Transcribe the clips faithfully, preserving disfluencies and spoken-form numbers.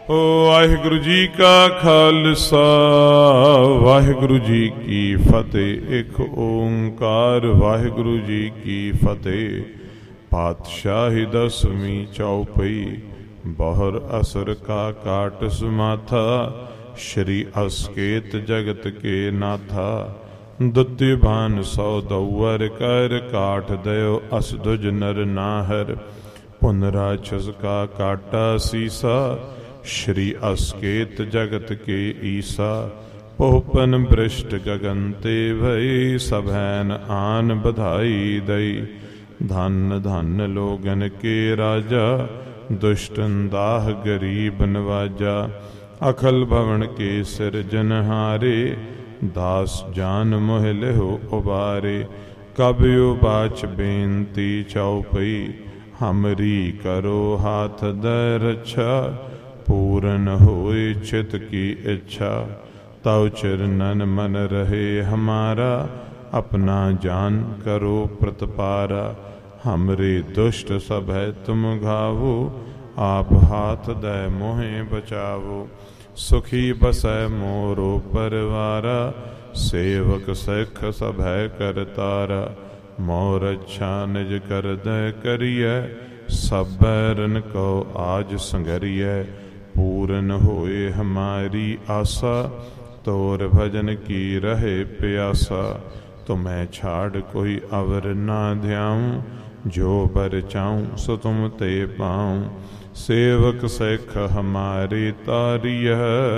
ਵਾਹਿਗੁਰੂ ਜੀ ਕਾ ਖਾਲਸਾ ਵਾਹਿਗੁਰੂ ਜੀ ਕੀ ਫਤਿਹ। ਇੱਕ ਓੰਕਾਰ ਵਾਹਿਗੁਰੂ ਜੀ ਕੀ ਫਤਿਹ। ਪਾਤਸ਼ਾਹੀ ਦਸਵੀਂ ਚੌਪਈ ਬਹੁਰ ਅਸਰ ਕਾ ਕਾਟ ਸਮਾਥਾ ਸ਼੍ਰੀ ਅਸਕੇਤ ਜਗਤ ਕੇ ਨਾਥਾ। ਦੁੱਤੀ ਭਾਨ ਸੌ ਦਊਰ ਕਰ ਕਾਠ ਦਇਓ ਅਸ ਦੁਜ ਨਰ ਨਾਹਰ ਪੁਨ ਰਾਛਸ ਕਾ ਕਾਟਾ ਸੀਸਾ ਸ਼੍ਰੀ ਅਸਕੇਤ ਜਗਤ ਕੇ ਈਸਾ। ਪੋਪਨ ਬ੍ਰਿਸ਼ਟ ਗਗਨ ਤੇ ਭਈ ਸਭੈਨ ਆਨ ਬਧਾਈ ਦਈ। ਧਨ ਧਨ ਲੋਗਨ ਕੇ ਰਾਜਾ ਦੁਸ਼ਟਨ ਦਾਹ ਗਰੀਬ ਨਵਾਜਾ। ਅਖਲ ਭਵਨ ਕੇ ਸਿਰਜਨਹਾਰੇ ਦਾਸ ਜਾਨ ਮੋਹ ਲਿਹੁ ਉਬਾਰੇ। ਕਬਿਉ ਬਾਚ ਬੇਨਤੀ ਚਉਪਈ ਹਮਰੀ ਕਰੋ ਹਾਥ ਦ ਰੱਛਾ। ਪੂਰਨ ਹੋਏ ਚਿਤ ਕੀ ਇੱਛਾ ਤਉ ਚਰਨਨ ਮਨ ਰਹੇ ਹਮਾਰਾ। ਆਪਣਾ ਜਾਨ ਕਰੋ ਪ੍ਰਤਪਾਰਾ। ਹਮਰੇ ਦੁਸ਼ਟ ਸਭ ਹੈ ਤੁਮ ਘਾਵੋ ਆਪ ਹਾਥ ਦੈ ਮੋਹਿ ਬਚਾਵੋ। ਸੁਖੀ ਬਸੈ ਮੋਰੋ ਪਰਵਾਰਾ ਸੇਵਕ ਸਿੱਖ ਸਭ ਹੈ ਕਰਤਾਰਾ। ਮੋਰ ਅੱਛਾ ਨਿਜ ਕਰਦੈ ਕਰੀਐ ਸਭ ਰਨ ਕਉ ਆਜ ਸੰਗਰੀਐ। ਪੂਰਨ ਹੋਏ ਹਮਾਰੀ ਆਸਾ ਤੋਰ ਭਜਨ ਕੀ ਰਹੇ ਪਿਆਸਾ। ਤੁਮੈ ਛਾੜ ਕੋਈ ਅਵਰ ਨਾ ਧਿਆਉ ਜੋ ਬਰ ਚਾਉ ਸੋ ਤੁਮ ਤੇ ਪਾਉ। ਸੇਵਕ ਸਿੱਖ ਹਮਾਰੇ ਤਾਰੀਐ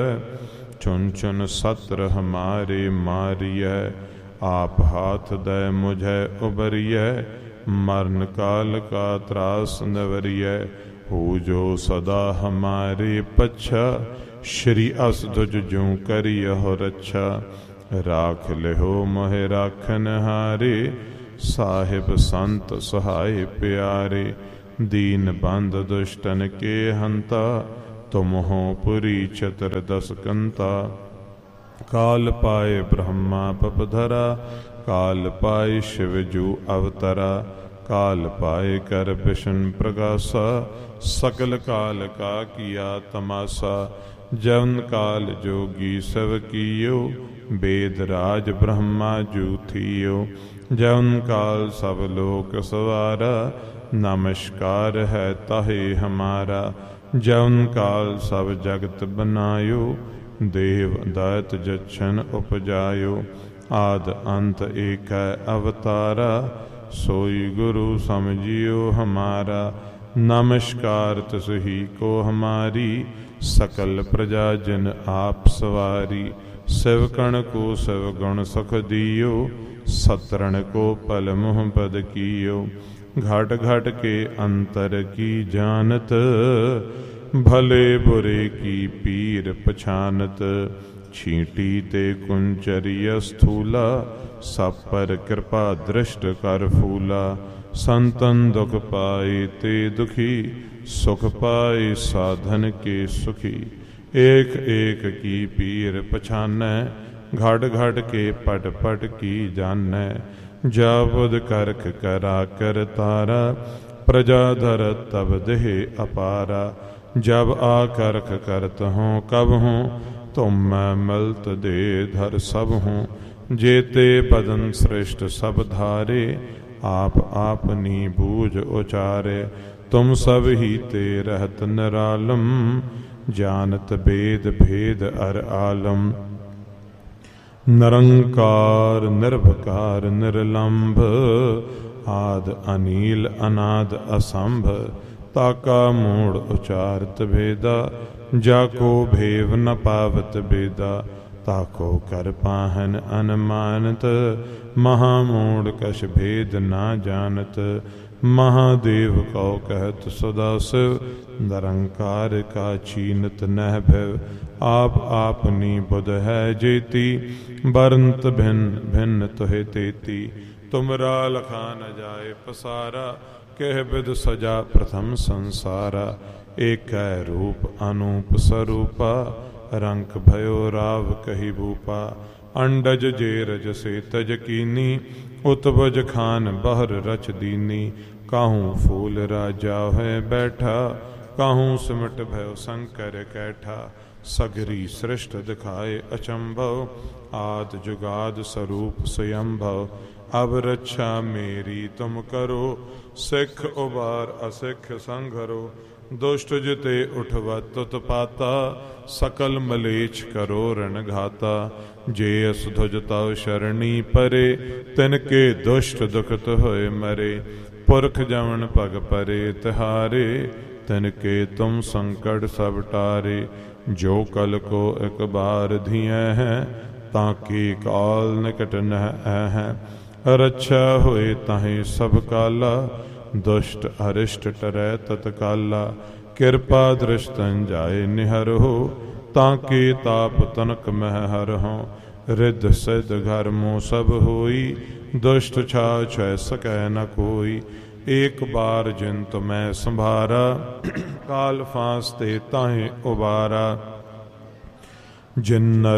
ਚੁਨ ਚੁਨ ਸਤਰ ਹਮਾਰੇ ਮਾਰੀਐ। ਆਪ ਹਾਥ ਦੈ ਮੁਝੈ ਉਬਰੀਐ ਮਰਨ ਕਾਲ ਕਾ ਤਰਾਸ ਨਵਰੀਐ। ਹੋ ਜੋ ਸਦਾ ਹਮਾਰੇ ਪੱਛਾ ਸ਼੍ਰੀ ਅਸ ਦੁਜ ਜੂ ਕਰਿਯਹੁ ਰੱਛਾ। ਰਾਖ ਲਿਹੋ ਮੋਹਿ ਰਾਖਨ ਹਾਰੇ ਸਾਹਿਬ ਸੰਤ ਸਹਾਇ ਪਿਆਰੇ। ਦੀਨ ਬੰਦ ਦੁਸ਼ਟਨ ਕੇ ਹੰਤਾ ਤੁਮ ਹੋ ਪੁਰੀ ਚਤਰ ਦਸ ਕੰਤਾ। ਕਾਲ ਪਾਏ ਬ੍ਰਹਮਾ ਪਪਧਰਾ ਕਾਲ ਪਾਏ ਸ਼ਿਵ ਜੂ ਅਵਤਰਾ। ਕਾਲ ਪਾਏ ਕਰ ਬਿਸ਼ਨ ਪ੍ਰਗਾਸਾ ਸਕਲ ਕਾਲ ਕਾ ਕੀਆ ਤਮਾਸਾ। ਜਵਨ ਕਾਲ ਜੋਗੀ ਸਭ ਕੀਓ ਬੇਦ ਰਾਜ ਬ੍ਰਹਮਾ ਜੂ ਥੀਓ। ਜਵਨ ਕਾਲ ਸਭ ਲੋਕ ਸਵਾਰਾ ਨਮਸਕਾਰ ਹੈ ਤਾਹੇ ਹਮਾਰਾ। ਜਵਨ ਕਾਲ ਸਭ ਜਗਤ ਬਨਾਇਓ ਦੇਵ ਦਾਇਤ ਜਛਨ ਉਪਜਾਇਓ। ਆਦ ਅੰਤ ਏਕੈ ਅਵਤਾਰਾ ਸੋਈ ਗੁਰੂ ਸਮਝਿਓ ਹਮਾਰਾ। ਨਮਸਕਾਰ ਤਿਸਹੀ ਕੋ ਹਮਾਰੀ ਸਕਲ ਪ੍ਰਜਾ ਜਨ ਆਪ ਸਵਾਰੀ। ਸਿਵ ਕਣ ਕੋ ਸਿਵ ਗੁਣ ਸੁਖ ਦਿਓ ਸਤਰਣ ਕੋ ਪਲ ਮੁਹ ਪਦ ਕੀਓ। ਘਟ ਘਟ ਕੇ ਅੰਤਰ ਕੀ ਜਾਨਤ ਭਲੇ ਬੁਰੇ ਕੀ ਪੀਰ ਪਛਾਨਤ। ਛੀਂਟੀ ਤੇ ਕੁੰਚਰੀਯ ਸਥੂਲਾ ਸਭ ਪਰ ਕਿਰਪਾ ਦ੍ਰਿਸ਼ਟ ਕਰ ਫੂਲਾ। ਸੰਤਨ ਦੁਖ ਪਾਏ ਤੇ ਦੁਖੀ ਸੁਖ ਪਾਏ ਸਾਧਨ ਕੇ ਸੁਖੀ। ਏਕ ਏਕ ਕੀ ਪੀਰ ਪਛਾਨੈ ਘਟ ਘਟ ਕੇ ਪਟ ਪਟ ਕੀ ਜਾਨੈ। ਜਾ ਬੁਧ ਕਰਖ ਕਰਾ ਕਰ ਤਾਰਾ ਪ੍ਰਜਾ ਧਰ ਤਬ ਦੇਹ ਅਪਾਰਾ। ਜਬ ਆ ਕਰਖ ਕਰਤ ਹੋਂ ਕਬ ਹੋਂ ਤੁਮ ਮੈਂ ਮਲਤ ਦੇ ਧਰ ਸਭ ਹੋਂ। ਜੇਤੇ ਬਦਨ ਸ੍ਰਿਸ਼ਟ ਸਭ ਧਾਰੇ ਆਪ ਆਪਨੀ ਬੂਝ ਉਚਾਰੇ। ਤੁਮ ਸਭ ਹੀ ਤੇ ਰਹਿਤ ਨਿਰਾਲਮ ਜਾਨਤ ਬੇਦ ਭੇਦ ਅਰ ਆਲਮ। ਨਿਰੰਕਾਰ ਨਿਰਭਕਾਰ ਨਿਰਲੰਭ ਆਦ ਅਨੀਲ ਅਨਾਦ ਅਸੰਭ। ਤਾਕਾ ਮੂੜ ਉਚਾਰਤ ਭੇਦਾ ਜਾ ਕੋ ਭੇਵ ਨ ਪਾਵਤ ਬੇਦਾ। ਤਾਕੋ ਕਰ ਪਾਹਨ ਅਨਮਾਨਤ ਮਹਾਮੂੜ ਕਛ ਭੇਦ ਨਾ ਜਾਨਤ। ਮਹਾਦੇਵ ਕਉ ਕਹਿਤ ਸਦਾ ਸਿਵ ਨਿਰੰਕਾਰ ਕਾ ਚੀਨਤ ਨਹਿ ਭਿਵ। ਆਪ ਆਪਨੀ ਬੁਧ ਹੈ ਜੇਤੀ ਬਰੰਤ ਭਿੰਨ ਭਿੰਨ ਤੁਹੇ ਤੇਤੀ। ਤੁਮਰਾ ਲਖਾ ਨ ਜਾਏ ਪਸਾਰਾ ਕਹਿ ਬਿਦ ਸਜਾ ਪ੍ਰਥਮ ਸੰਸਾਰਾ। ਏਕੈ ਰੂਪ ਅਨੂਪ ਸਰੂਪਾ ਰੰਕ ਭਇਓ ਰਾਵ ਕਹੀ ਭੂਪਾ। ਅੰਡਜ ਜੇ ਰਜ ਸੇ ਤਜ ਕੀਨੀ ਉਤਬਜ ਖਾਨ ਬਹਰ ਰਚ ਦੀਨੀ। ਕਾਹੂੰ ਫੂਲ ਰਾਜਾ ਹੈ ਬੈਠਾ काहूँ सिमट भयो संकर कैठा सगरी सृष्ट दिखाए अचंभव आद जुगाद स्वरूप स्वयंभव अब रक्षा मेरी तुम करो सिख उबार असिख संघरो दुष्ट जिते उठवत उत्पाता सकल मलेच्छ करो रण घाता जे अस ध्वज तव शरणी परे तिनके दुष्ट दुखत होए मरे पुरख जवन पग परे तिहारे तिनके तुम संकट सब टारे जो कल को एक बार धिए हैं ताकि काल निकट न है रक्षा होए ताहि सब काला दुष्ट अरिष्ट टरै तत्काला कृपा दृष्टन जाए निहर हो ताकि ताप तनक मह हर हो रिद्ध सिद्ध घर मुँह सब होई दुष्ट छा छह सकै न कोई एक बार जिन तुम्हें संभारा काल फांसते ताहे उबारा जिन